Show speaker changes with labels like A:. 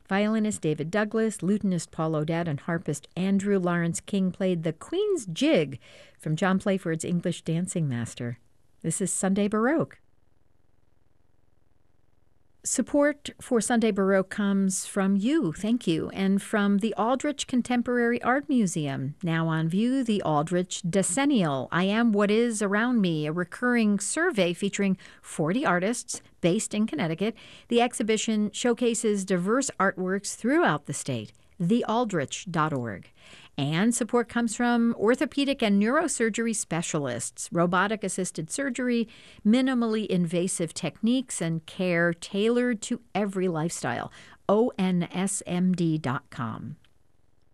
A: Violinist David Douglas, lutenist Paul Odette, and harpist Andrew Lawrence King played the Queen's Jig from John Playford's English Dancing Master. This is Sunday Baroque. Support for Sunday Baroque comes from you, thank you, and from the Aldrich Contemporary Art Museum. Now on view, the Aldrich Decennial, I Am What Is Around Me, a recurring survey featuring 40 artists based in Connecticut. The exhibition showcases diverse artworks throughout the state. thealdrich.org. And support comes from orthopedic and neurosurgery specialists, robotic-assisted surgery, minimally invasive techniques, and care tailored to every lifestyle. ONSMD.com.